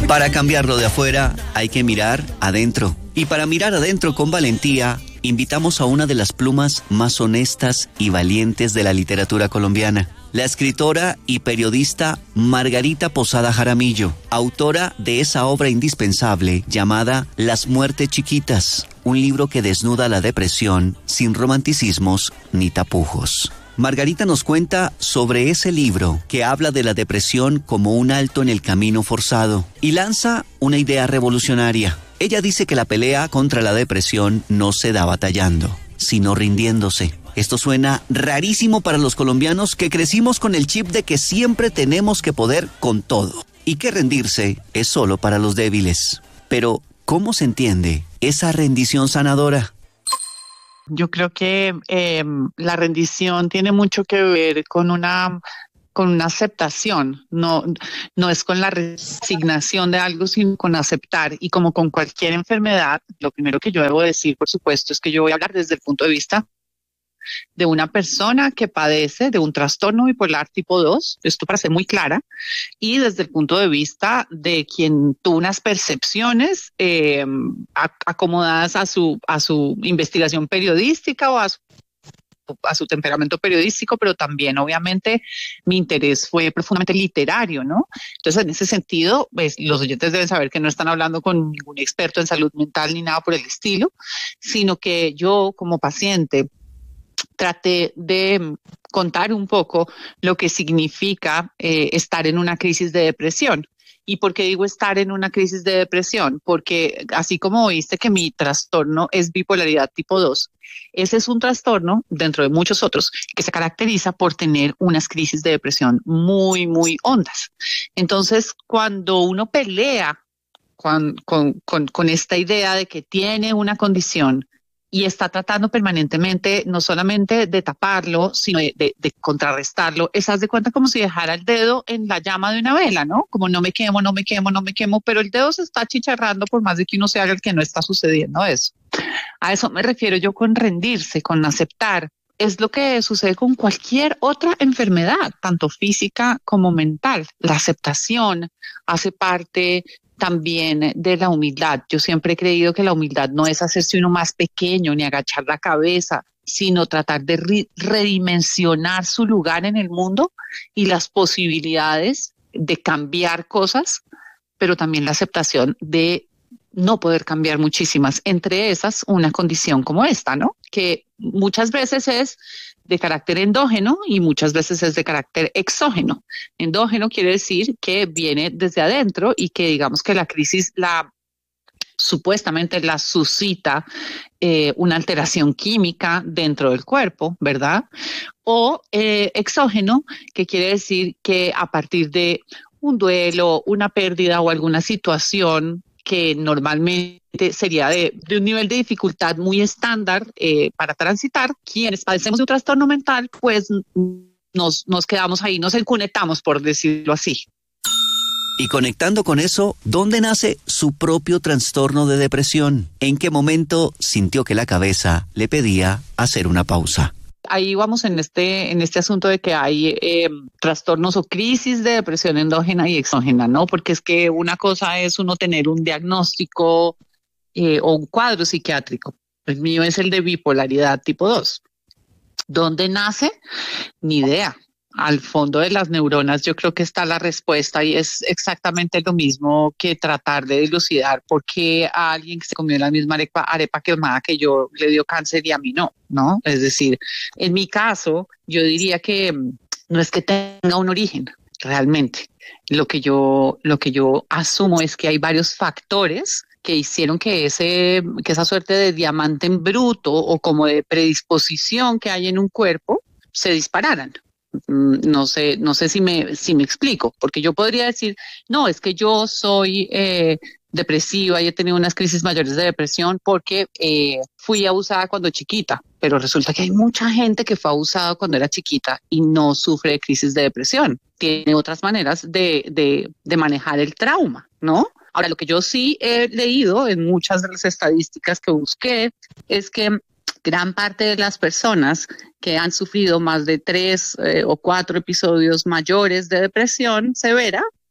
Para cambiarlo de afuera, hay que mirar adentro. Y para mirar adentro con valentía, invitamos a una de las plumas más honestas y valientes de la literatura colombiana. La escritora y periodista Margarita Posada Jaramillo, autora de esa obra indispensable llamada Las muertes chiquitas, un libro que desnuda la depresión sin romanticismos ni tapujos. Margarita nos cuenta sobre ese libro que habla de la depresión como un alto en el camino forzado y lanza una idea revolucionaria. Ella dice que la pelea contra la depresión no se da batallando, sino rindiéndose. Esto suena rarísimo para los colombianos que crecimos con el chip de que siempre tenemos que poder con todo y que rendirse es solo para los débiles. Pero, ¿cómo se entiende esa rendición sanadora? Yo creo que la rendición tiene mucho que ver con una aceptación, no es con la resignación de algo, sino con aceptar. Y como con cualquier enfermedad, lo primero que yo debo decir, por supuesto, es que yo voy a hablar desde el punto de vista de una persona que padece de un trastorno bipolar tipo 2, esto para ser muy clara, y desde el punto de vista de quien tuvo unas percepciones acomodadas a su investigación periodística o a su temperamento periodístico, pero también obviamente mi interés fue profundamente literario, ¿no? Entonces, en ese sentido, pues, los oyentes deben saber que no están hablando con ningún experto en salud mental ni nada por el estilo, sino que yo como paciente traté de contar un poco lo que significa estar en una crisis de depresión. ¿Y por qué digo estar en una crisis de depresión? Porque así como oíste que mi trastorno es bipolaridad tipo 2, ese es un trastorno, dentro de muchos otros, que se caracteriza por tener unas crisis de depresión muy, muy hondas. Entonces, cuando uno pelea con esta idea de que tiene una condición y está tratando permanentemente no solamente de taparlo, sino de contrarrestarlo, haz de cuenta como si dejara el dedo en la llama de una vela, ¿no? Como no me quemo, no me quemo, no me quemo, pero el dedo se está achicharrando por más de que uno se haga el que no está sucediendo eso. A eso me refiero yo con rendirse, con aceptar. Es lo que sucede con cualquier otra enfermedad, tanto física como mental. La aceptación hace parte también de la humildad. Yo siempre he creído que la humildad no es hacerse uno más pequeño ni agachar la cabeza, sino tratar de redimensionar su lugar en el mundo y las posibilidades de cambiar cosas, pero también la aceptación de no poder cambiar muchísimas, entre esas una condición como esta, ¿no? Que muchas veces es de carácter endógeno y muchas veces es de carácter exógeno. Endógeno quiere decir que viene desde adentro y que digamos que la crisis supuestamente la suscita una alteración química dentro del cuerpo, ¿verdad? O exógeno, que quiere decir que a partir de un duelo, una pérdida o alguna situación que normalmente sería de un nivel de dificultad muy estándar para transitar, quienes padecemos de un trastorno mental, pues nos quedamos ahí, nos encunetamos, por decirlo así. Y conectando con eso, ¿dónde nace su propio trastorno de depresión? ¿En qué momento sintió que la cabeza le pedía hacer una pausa? Ahí vamos en este asunto de que hay trastornos o crisis de depresión endógena y exógena, ¿no? Porque es que una cosa es uno tener un diagnóstico o un cuadro psiquiátrico. El mío es el de bipolaridad tipo 2. ¿Dónde nace? Ni idea. Al fondo de las neuronas yo creo que está la respuesta y es exactamente lo mismo que tratar de dilucidar por qué a alguien que se comió la misma arepa quemada que yo le dio cáncer y a mí ¿no? Es decir, en mi caso yo diría que no es que tenga un origen realmente. Lo que yo asumo es que hay varios factores que hicieron que esa suerte de diamante en bruto o como de predisposición que hay en un cuerpo se dispararan. No sé si me explico, porque yo podría decir, no, es que yo soy depresiva y he tenido unas crisis mayores de depresión porque fui abusada cuando chiquita, pero resulta que hay mucha gente que fue abusada cuando era chiquita y no sufre de crisis de depresión. Tiene otras maneras de manejar el trauma, ¿no? Ahora, lo que yo sí he leído en muchas de las estadísticas que busqué es que gran parte de las personas que han sufrido más de 3 o 4 episodios mayores de depresión severa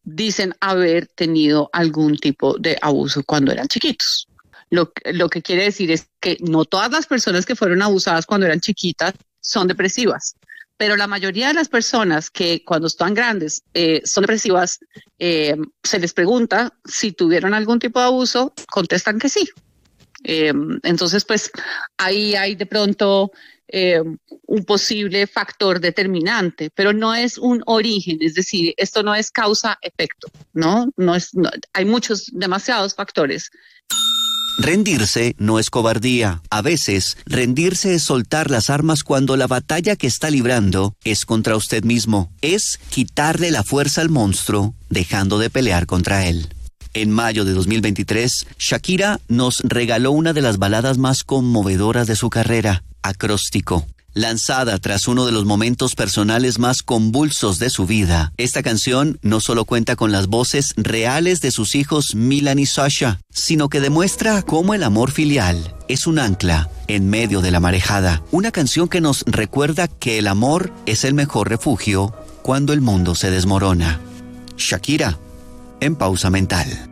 dicen haber tenido algún tipo de abuso cuando eran chiquitos. Lo que quiere decir es que no todas las personas que fueron abusadas cuando eran chiquitas son depresivas, pero la mayoría de las personas que cuando están grandes son depresivas, se les pregunta si tuvieron algún tipo de abuso, contestan que sí. Entonces, pues ahí hay de pronto un posible factor determinante, pero no es un origen, es decir, esto no es causa-efecto, ¿no? Hay demasiados factores. Rendirse no es cobardía. A veces, rendirse es soltar las armas cuando la batalla que está librando es contra usted mismo. Es quitarle la fuerza al monstruo, dejando de pelear contra él. En mayo de 2023, Shakira nos regaló una de las baladas más conmovedoras de su carrera, Acróstico. Lanzada tras uno de los momentos personales más convulsos de su vida, esta canción no solo cuenta con las voces reales de sus hijos Milan y Sasha, sino que demuestra cómo el amor filial es un ancla en medio de la marejada. Una canción que nos recuerda que el amor es el mejor refugio cuando el mundo se desmorona. Shakira, en Pausa Mental.